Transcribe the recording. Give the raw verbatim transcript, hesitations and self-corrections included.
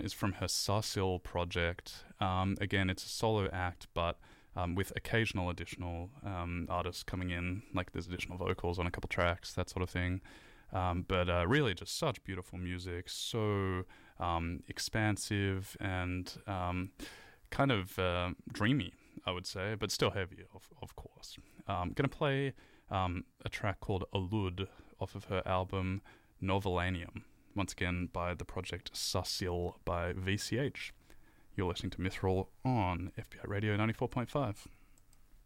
is from her Sarsil project. Um, again, it's a solo act, but um, with occasional additional um, artists coming in, like there's additional vocals on a couple tracks, that sort of thing. Um, but uh, really just such beautiful music, so um, expansive and um, kind of uh, dreamy, I would say, but still heavy, of, of course. I'm going to play um, a track called Alud off of her album Novelanium, once again by the project Sarsil by V C H. You're listening to Mithril on F B I Radio ninety-four point five.